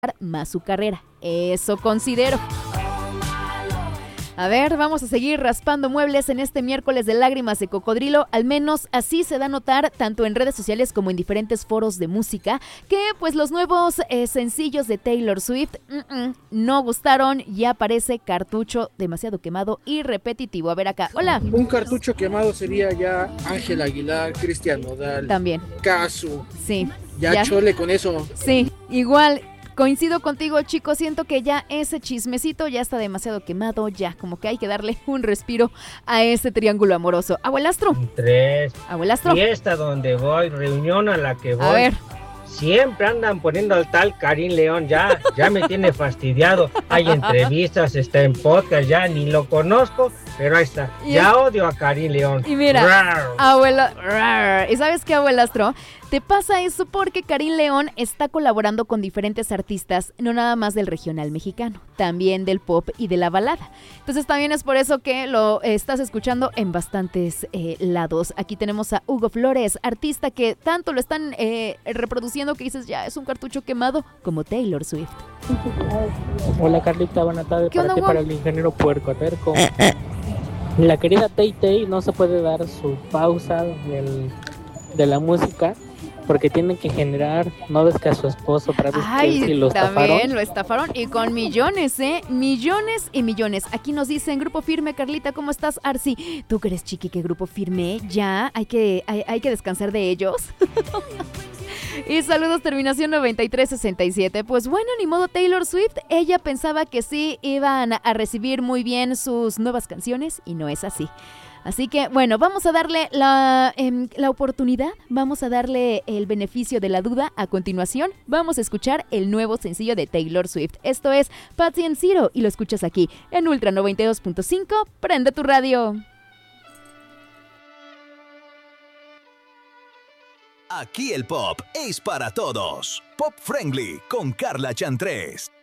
más su carrera. Eso considero. A ver, vamos a seguir raspando muebles en este miércoles de lágrimas de cocodrilo. Al menos así se da a notar tanto en redes sociales como en diferentes foros de música que pues los nuevos sencillos de Taylor Swift no gustaron. Ya parece cartucho demasiado quemado y repetitivo. A ver acá, hola. Un cartucho quemado sería ya Ángel Aguilar, Cristian Nodal, También. Casu. Sí. Ya chole con eso. Sí, igual. Coincido contigo, chicos, siento que ya ese chismecito ya está demasiado quemado, ya como que hay que darle un respiro a ese triángulo amoroso. Abuelastro. 3. Abuelastro. Fiesta donde voy, reunión a la que voy. A ver. Siempre andan poniendo al tal Karim León, ya me tiene fastidiado. Hay entrevistas, está en podcast, ya ni lo conozco, pero ahí está. Ya odio a Karim León. Y mira, abuela, ¿y sabes qué, abuelastro? Te pasa eso porque Karim León está colaborando con diferentes artistas, no nada más del regional mexicano, también del pop y de la balada. Entonces también es por eso que lo estás escuchando en bastantes lados. Aquí tenemos a Hugo Flores, artista que tanto lo están reproduciendo que dices ya es un cartucho quemado como Taylor Swift. Hola Carlita, buena tarde para ti, onda, para el ingeniero Puerco Terco. La querida Tay Tay no se puede dar su pausa de la música porque tiene que generar, no ves que a su esposo Travis Kelce lo estafaron. También lo estafaron y con millones, millones y millones. Aquí nos dicen Grupo Firme. Carlita, ¿cómo estás? Arsi, ¿tú crees, chiqui, que Grupo Firme ya hay que descansar de ellos? Y saludos, terminación 9367. Pues bueno, ni modo, Taylor Swift. Ella pensaba que sí iban a recibir muy bien sus nuevas canciones y no es así. Así que, bueno, vamos a darle la oportunidad, vamos a darle el beneficio de la duda. A continuación, vamos a escuchar el nuevo sencillo de Taylor Swift. Esto es Patient Zero y lo escuchas aquí en Ultra 92.5. Prende tu radio. Aquí el pop es para todos. Pop Friendly con Carla Chantres.